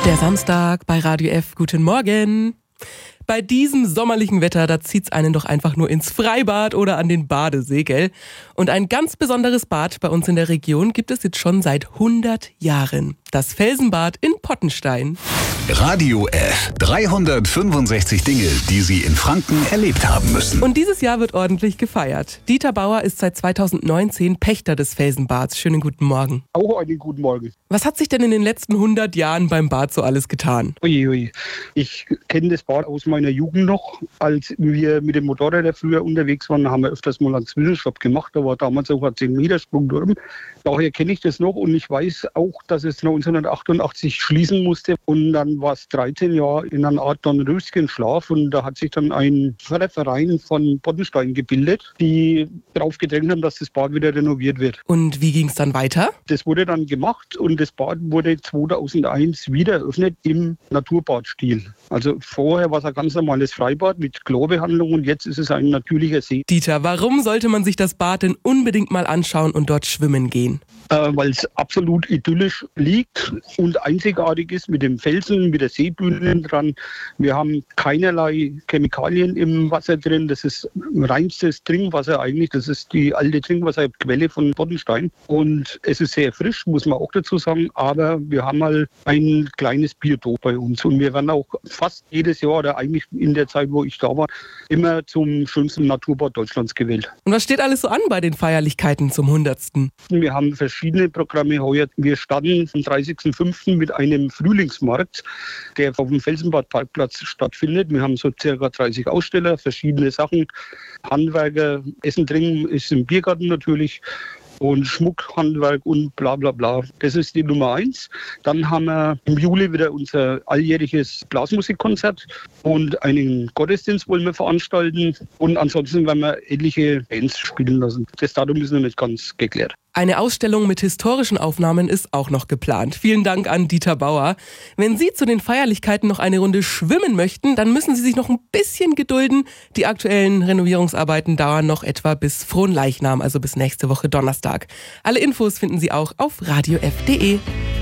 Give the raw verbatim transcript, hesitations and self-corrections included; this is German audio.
Der Samstag bei Radio F. Guten Morgen. Bei diesem sommerlichen Wetter, da zieht's einen doch einfach nur ins Freibad oder an den Badesee, gell? Und ein ganz besonderes Bad bei uns in der Region gibt es jetzt schon seit hundert Jahren. Das Felsenbad in Pottenstein. Radio F. dreihundertfünfundsechzig Dinge, die Sie in Franken erlebt haben müssen. Und dieses Jahr wird ordentlich gefeiert. Dieter Bauer ist seit zweitausendneunzehn Pächter des Felsenbads. Schönen guten Morgen. Auch einen guten Morgen. Was hat sich denn in den letzten hundert Jahren beim Bad so alles getan? Uiui. Ich kenne das Bad aus meiner Jugend noch. Als wir mit dem Motorrad früher unterwegs waren, haben wir öfters mal einen Zwischenstopp gemacht. Da war damals auch ein zehn Meter Sprungturm. Daher kenne ich das noch und ich weiß auch, dass es neunzehnhundertachtundachtzig schließen musste. Und dann war es dreizehn Jahre in einer Art Dornröschenschlaf und da hat sich dann ein Förderverein von Pottenstein gebildet, die darauf gedrängt haben, dass das Bad wieder renoviert wird. Und wie ging es dann weiter? Das wurde dann gemacht und das Bad wurde zweitausendeins wieder eröffnet im Naturbadstil. Also vorher war es ein ganz normales Freibad mit Chlorbehandlung und jetzt ist es ein natürlicher See. Dieter, warum sollte man sich das Bad denn unbedingt mal anschauen und dort schwimmen gehen? Äh, weil es absolut idyllisch liegt und einzigartig ist mit dem Felsen, mit der Seebühne dran. Wir haben keinerlei Chemikalien im Wasser drin. Das ist reinstes Trinkwasser eigentlich. Das ist die alte Trinkwasserquelle von Pottenstein. Und es ist sehr frisch, muss man auch dazu sagen. Aber wir haben mal ein kleines Biotop bei uns. Und wir werden auch fast jedes Jahr oder eigentlich in der Zeit, wo ich da war, immer zum schönsten Naturbad Deutschlands gewählt. Und was steht alles so an bei den Feierlichkeiten zum hundertsten? Wir haben verschiedene Programme heuer. Wir starten am dreißigsten fünften mit einem Frühlingsmarkt, der auf dem Felsenbadparkplatz stattfindet. Wir haben so circa dreißig Aussteller, verschiedene Sachen. Handwerker, Essen, Trinken ist im Biergarten natürlich. Und Schmuckhandwerk und bla bla bla. Das ist die Nummer eins. Dann haben wir im Juli wieder unser alljähriges Blasmusikkonzert und einen Gottesdienst wollen wir veranstalten. Und ansonsten werden wir etliche Bands spielen lassen. Das Datum ist noch nicht ganz geklärt. Eine Ausstellung mit historischen Aufnahmen ist auch noch geplant. Vielen Dank an Dieter Bauer. Wenn Sie zu den Feierlichkeiten noch eine Runde schwimmen möchten, dann müssen Sie sich noch ein bisschen gedulden. Die aktuellen Renovierungsarbeiten dauern noch etwa bis Fronleichnam, also bis nächste Woche Donnerstag. Alle Infos finden Sie auch auf radio f punkt de.